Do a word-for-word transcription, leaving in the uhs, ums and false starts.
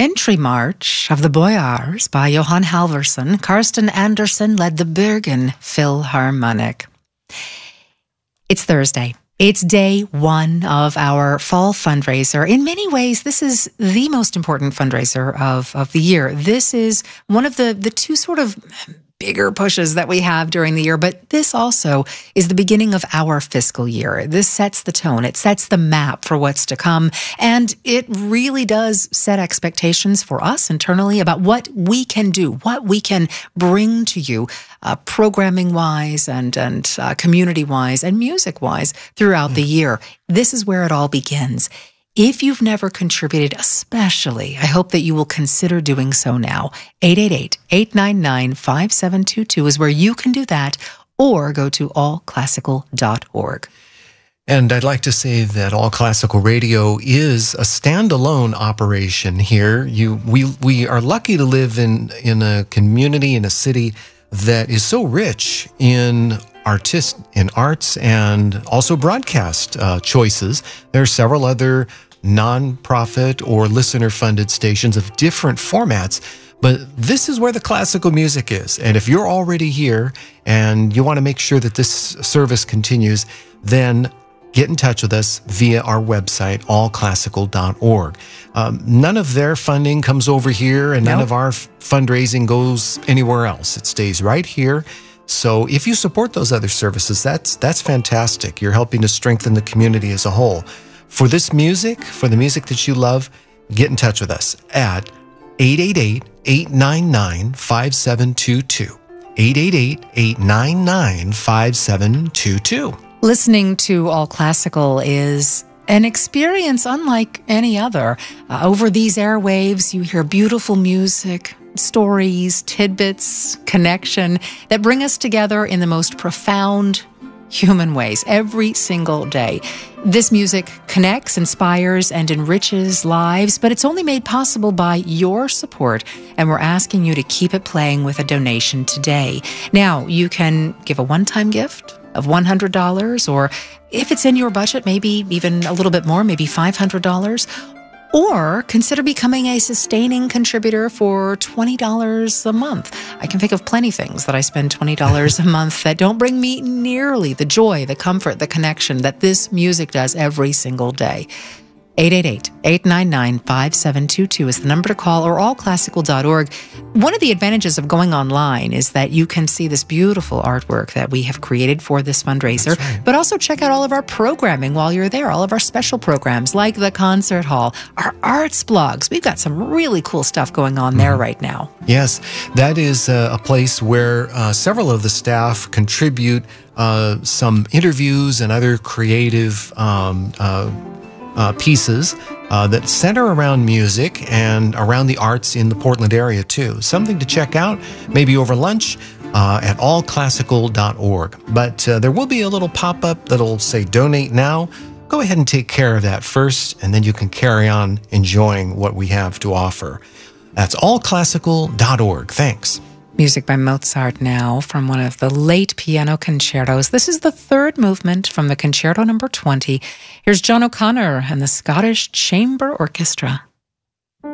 Entry March of the Boyars by Johan Halvorsen. Karsten Andersen led the Bergen Philharmonic. It's Thursday. It's day one of our fall fundraiser. In many ways, this is the most important fundraiser of, of the year. This is one of the, the two sort of bigger pushes that we have during the year, but this also is the beginning of our fiscal year. This sets the tone. It sets the map for what's to come, and it really does set expectations for us internally about what we can do, what we can bring to you, uh, programming-wise and, and uh, community-wise and music-wise throughout the year. This is where it all begins. If you've never contributed, especially, I hope that you will consider doing so now. eight eight eight, eight nine nine, five seven two two is where you can do that, or go to all classical dot org. And I'd like to say that All Classical Radio is a standalone operation here. You, we, we are lucky to live in, in a community, in a city that is so rich in artists, in arts, and also broadcast uh, choices. There are several other non-profit or listener-funded stations of different formats, but this is where the classical music is. And if you're already here and you want to make sure that this service continues, then get in touch with us via our website, all classical dot org. Um, none of their funding comes over here, and none Nope. of our f- fundraising goes anywhere else. It stays right here. So if you support those other services, that's that's fantastic. You're helping to strengthen the community as a whole. For this music, for the music that you love, get in touch with us at eight eight eight, eight nine nine, five seven two two. eight eight eight, eight nine nine, five seven two two. Listening to All Classical is an experience unlike any other. Uh, over these airwaves, you hear beautiful music, stories, tidbits, connection that bring us together in the most profound human ways every single day. This music connects, inspires, and enriches lives, but it's only made possible by your support, and we're asking you to keep it playing with a donation today. Now, you can give a one-time gift of one hundred dollars, or if it's in your budget, maybe even a little bit more, maybe five hundred dollars. Or consider becoming a sustaining contributor for twenty dollars a month. I can think of plenty of things that I spend twenty dollars a month that don't bring me nearly the joy, the comfort, the connection that this music does every single day. eight eight eight, eight nine nine, five seven two two is the number to call, or all classical dot org. One of the advantages of going online is that you can see this beautiful artwork that we have created for this fundraiser, That's right. but also check out all of our programming while you're there, all of our special programs like the concert hall, our arts blogs. We've got some really cool stuff going on there right now. Yes, that is uh, a place where uh, several of the staff contribute uh, some interviews and other creative um, uh, uh, pieces uh, that center around music and around the arts in the Portland area too. Something to check out, maybe over lunch uh, at all classical dot org. But uh, there will be a little pop-up that'll say donate now. Go ahead and take care of that first, and then you can carry on enjoying what we have to offer. That's all classical dot org. Thanks. Music by Mozart now from one of the late piano concertos. This is the third movement from the concerto number twenty. Here's John O'Connor and the Scottish Chamber Orchestra.